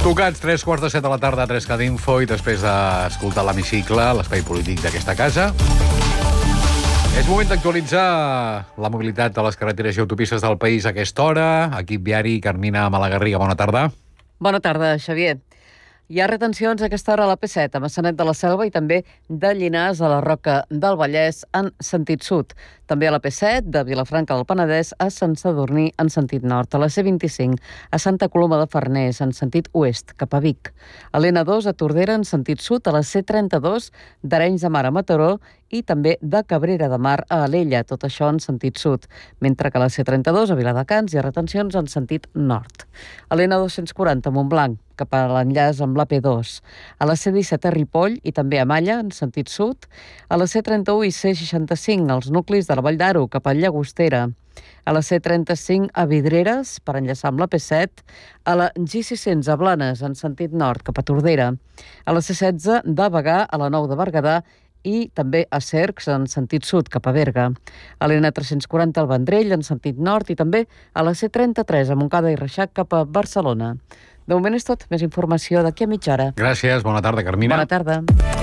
Tocats, 3:15 de la tarda, 3K d'Info, i després d'escoltar l'hemicicle, l'espai polític d'aquesta casa, és moment d'actualitzar la mobilitat de les carreteres i autopistes del país a aquesta hora. Equip viari, Carmina Malagarriga, bona tarda. Bona tarda, Xavier. Hi ha retencions a aquesta hora a la P7, a Maçanet de la Selva i també de Llinars a la Roca del Vallès en sentit sud. També a la P7 de Vilafranca del Penedès a Sant Sadurní en sentit nord. A la C25 a Santa Coloma de Farners en sentit oest cap a Vic. A l'N2 a Tordera en sentit sud. A la C32 d'Arenys de Mar a Mataró i també de Cabrera de Mar a Alella, tot això en sentit sud. Mentre que a la C32 a Viladecans hi ha retencions en sentit nord. A l'N240 a Montblanc cap a l'enllaç amb l'AP2. A la C17 a Ripoll i també a Malla, en sentit sud. A la C31 i C65 als nuclis de la Vall d'Aro cap a Llagostera. A la C35 a Vidreres per enllaçar amb la P7. A la G600 a Blanes, en sentit nord cap a Tordera. A la C16 de Bagà a la Nou de Berguedà i també a Cercs en sentit sud cap a Berga. A l'N340 al Vendrell en sentit nord i també a la C33 a Montcada i Reixac cap a Barcelona. De moment és tot. Més informació d'aquí a mitja hora. Gràcies. Bona tarda, Carmina. Bona tarda.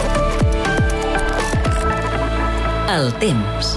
El temps.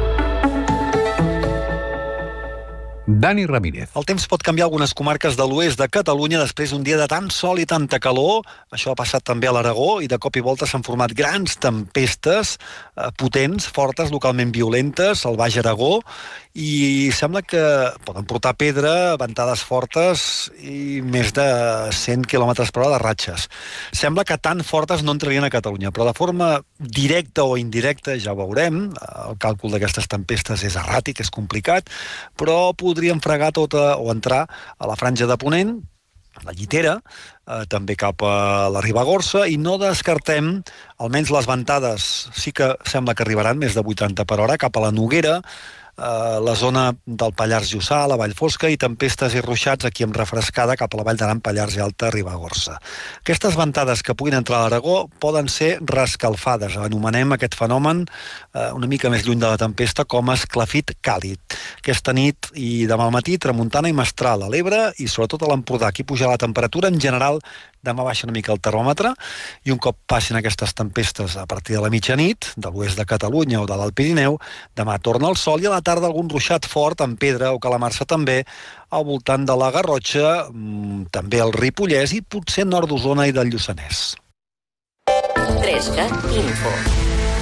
Dani Ramírez. El temps pot canviar algunes comarques de l'oest de Catalunya després d'un dia de tant sol i tanta calor. Això ha passat també a l'Aragó i de cop i volta s'han format grans tempestes potents, fortes, localment violentes al Baix Aragó, i sembla que poden portar pedra, ventades fortes i més de 100 km per hora de ratxes. Sembla que tan fortes no entrarien a Catalunya, però de forma directa o indirecta ja ho veurem. El càlcul d'aquestes tempestes és erràtic, és complicat, però podrien fregar tota o entrar a la franja de Ponent, la Llitera, també cap a la Ribagorça, i no descartem, almenys les ventades sí que sembla que arribaran més de 80 per hora, cap a la Noguera, la zona del Pallars Jussà, la Vall Fosca, i tempestes i ruixats aquí amb refrescada cap a la Vall d'Aran, Pallars i Alta, Ribagorça. Aquestes ventades que puguin entrar a l'Aragó poden ser rescalfades. Anomenem aquest fenomen una mica més lluny de la tempesta com a esclafit càlid. Aquesta nit i demà al matí, tramuntana i mestral a l'Ebre i sobretot a l'Empordà. Aquí puja la temperatura. En general, demà baixa una mica el termòmetre i un cop passin aquestes tempestes a partir de la mitjanit, de l'oest de Catalunya o de l'Alt Pirineu, demà torna el sol i a la tarda algun ruixat fort amb pedra o calamarsa també al voltant de la Garrotxa, també el Ripollès i potser nord d'Osona i del Lluçanès. 3K Info.